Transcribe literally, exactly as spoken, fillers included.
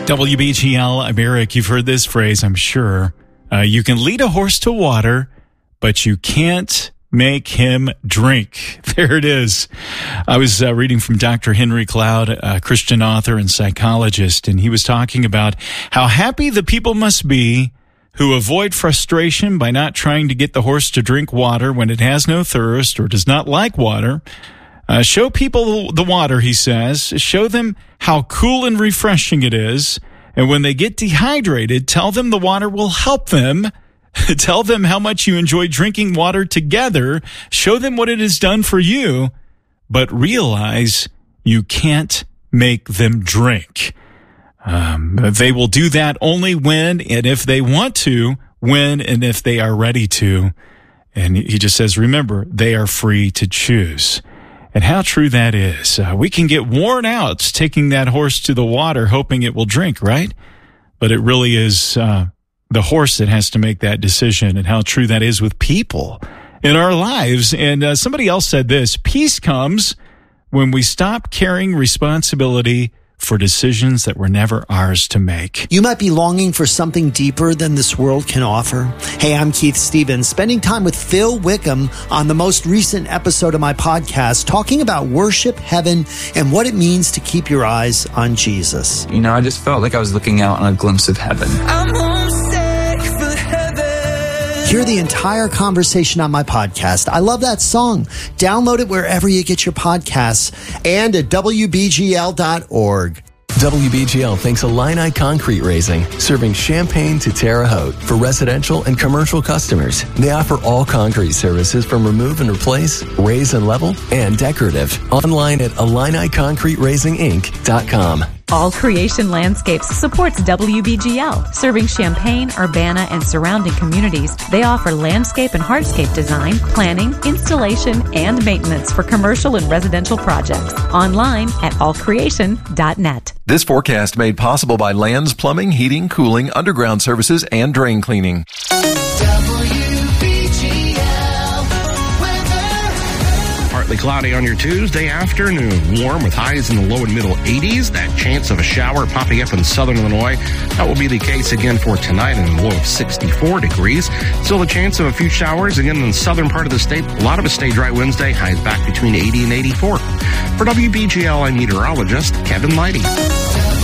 W B G L, I'm Eric. You've heard this phrase, I'm sure. Uh, you can lead a horse to water, but you can't make him drink. There it is. I was uh, reading from Doctor Henry Cloud, a Christian author and psychologist, and he was talking about how happy the people must be who avoid frustration by not trying to get the horse to drink water when it has no thirst or does not like water. Uh, show people the water, he says. Show them how cool and refreshing it is. And when they get dehydrated, tell them the water will help them. Tell them how much you enjoy drinking water together. Show them what it has done for you. But realize you can't make them drink. Um, they will do that only when and if they want to, when and if they are ready to. And he just says, remember, they are free to choose. And how true that is. Uh, we can get worn out taking that horse to the water, hoping it will drink, right? But it really is uh, the horse that has to make that decision, and how true that is with people in our lives. And uh, somebody else said this: peace comes when we stop carrying responsibility for decisions that were never ours to make. You might be longing for something deeper than this world can offer. Hey, I'm Keith Stevens, spending time with Phil Wickham on the most recent episode of my podcast, talking about worship, heaven, and what it means to keep your eyes on Jesus. You know, I just felt like I was looking out on a glimpse of heaven. I'm homesick for heaven. Hear the entire conversation on my podcast. I love that song. Download it wherever you get your podcasts and at W B G L dot org. W B G L thanks Illini Concrete Raising, serving Champaign to Terre Haute for residential and commercial customers. They offer all concrete services from remove and replace, raise and level, and decorative. Online at Illini Concrete Raising Inc dot com. All Creation Landscapes supports W B G L, serving Champaign, Urbana, and surrounding communities. They offer landscape and hardscape design, planning, installation, and maintenance for commercial and residential projects. Online at all creation dot net. This forecast made possible by Lands Plumbing, Heating, Cooling, Underground Services, and Drain Cleaning. Partly cloudy on your Tuesday afternoon. Warm with highs in the low and middle eighties. That chance of a shower popping up in southern Illinois. That will be the case again for tonight in a low of sixty-four degrees. Still the chance of a few showers again in the southern part of the state. A lot of it stay dry Wednesday. Highs back between eighty and eighty-four. For W B G L, I'm meteorologist Kevin Leidy.